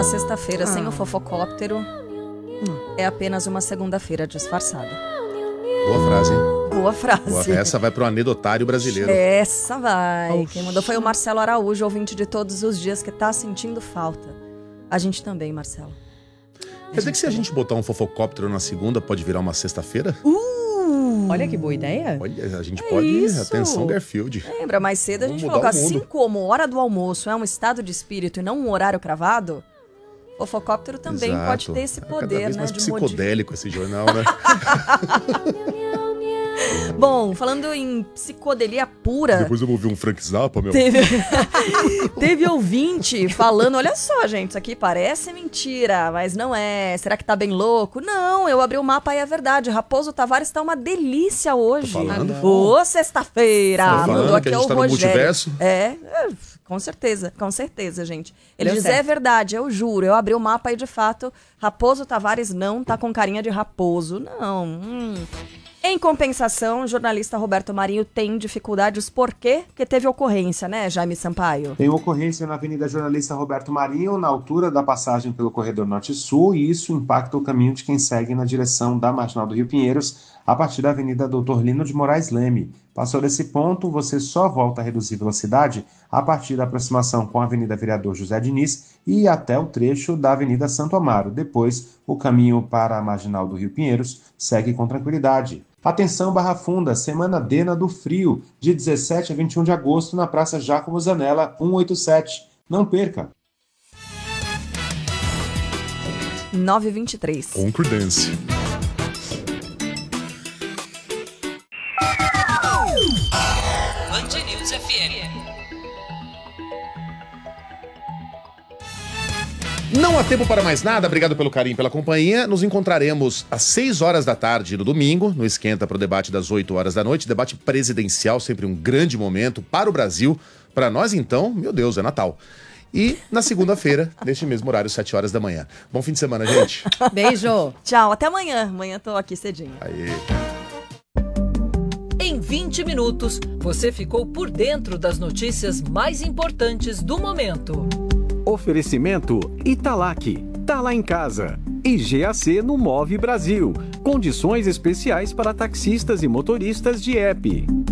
Uma sexta-feira sem o fofocóptero é apenas uma segunda-feira disfarçada. Boa frase, hein? Boa frase. Boa, essa vai pro anedotário brasileiro. Essa vai. Quem mandou foi o Marcelo Araújo, ouvinte de todos os dias, que tá sentindo falta. A gente também, Marcelo. Quer dizer que se a gente botar um fofocóptero na segunda, pode virar uma sexta-feira? Olha que boa ideia. Olha, a gente pode... isso. Atenção, Garfield. Lembra, mais cedo a gente Vamos falou mudar que o assim mundo. como hora do almoço é um estado de espírito e não um horário cravado, o fofocóptero também Exato. pode ter esse Cada poder, vez né? mais de modificar. psicodélico esse jornal, né? Bom, falando em psicodelia pura... Depois eu vou ouvir um Frank Zappa, meu. Teve ouvinte falando, olha só, gente, isso aqui parece mentira, mas não é. Será que tá bem louco? Não, eu abri o mapa e é verdade. Raposo Tavares tá uma delícia hoje. Tô falando. Ô, sexta-feira. Tô falando Mandou que aqui a o gente tá no Rogério. multiverso. Com certeza, gente. Ele Deu diz, certo. é verdade, eu juro. Eu abri o mapa e, de fato, Raposo Tavares não tá com carinha de raposo. Não. Em compensação, o jornalista Roberto Marinho tem dificuldades. Por quê? Porque teve ocorrência, né, Jaime Sampaio? Tem ocorrência na Avenida Jornalista Roberto Marinho, na altura da passagem pelo Corredor Norte-Sul, e isso impacta o caminho de quem segue na direção da Marginal do Rio Pinheiros, a partir da Avenida Doutor Lino de Moraes Leme. Passou desse ponto, você só volta a reduzir velocidade a partir da aproximação com a Avenida Vereador José Diniz e até o trecho da Avenida Santo Amaro. Depois, o caminho para a Marginal do Rio Pinheiros segue com tranquilidade. Atenção, Barra Funda, Semana Dena do Frio, de 17 a 21 de agosto, na Praça Giacomo Zanella, 187. Não perca! 9h23. Concordância. Band News FM. Não há tempo para mais nada, obrigado pelo carinho e pela companhia. Nos encontraremos às 6 horas da tarde no domingo, no Esquenta para o debate das 8 horas da noite, debate presidencial, sempre um grande momento para o Brasil. Para nós, então, meu Deus, é Natal. E na segunda-feira, neste mesmo horário, 7 horas da manhã. Bom fim de semana, gente. Beijo. Tchau, até amanhã. Amanhã tô aqui cedinho. Aê. Em 20 minutos, você ficou por dentro das notícias mais importantes do momento. Oferecimento Italac, tá lá em casa. E GAC no Move Brasil. Condições especiais para taxistas e motoristas de app.